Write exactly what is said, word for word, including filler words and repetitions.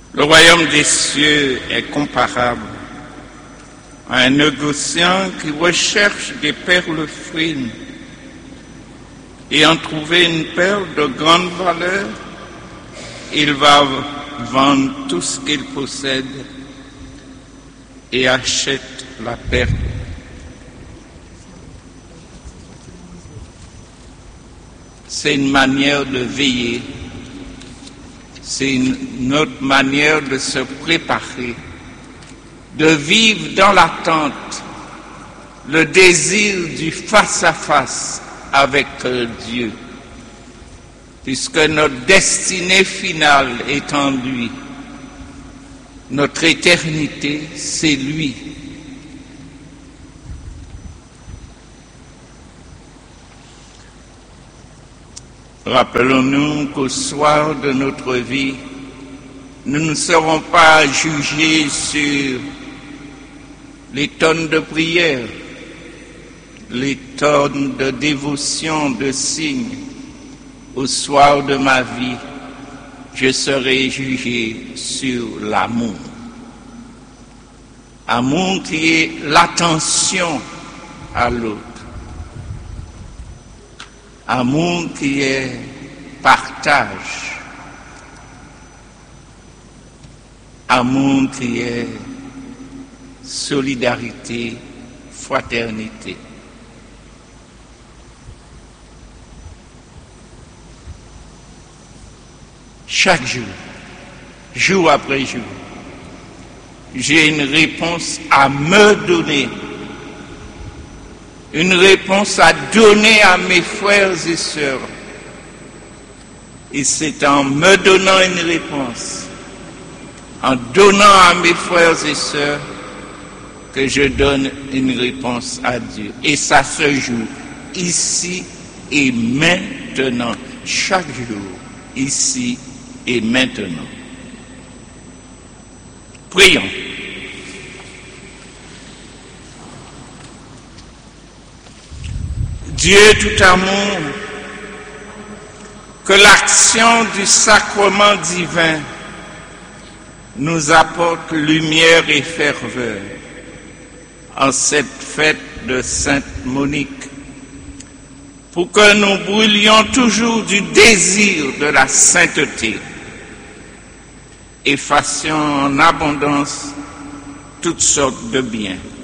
Le royaume des cieux est comparable à un négociant qui recherche des perles fines. Ayant trouvé une perle de grande valeur, il va vendre tout ce qu'il possède et achète la perle. C'est une manière de veiller, c'est une autre manière de se préparer, de vivre dans l'attente, le désir du face-à-face avec Dieu, puisque notre destinée finale est en lui. Notre éternité, c'est lui. Rappelons-nous qu'au soir de notre vie, nous ne serons pas jugés sur les tonnes de prières, les tonnes de dévotion, de signes. Au soir de ma vie, je serai jugé sur l'amour. Amour qui est l'attention à l'autre. Amour qui est partage. Amour qui est solidarité, fraternité. Chaque jour, jour après jour, j'ai une réponse à me donner, une réponse à donner à mes frères et sœurs. Et c'est en me donnant une réponse, en donnant à mes frères et sœurs, que je donne une réponse à Dieu. Et ça se joue ici et maintenant, chaque jour, ici et maintenant. Prions. Dieu tout amour, que l'action du sacrement divin nous apporte lumière et ferveur en cette fête de Sainte Monique, pour que nous brûlions toujours du désir de la sainteté et fassions en abondance toutes sortes de biens.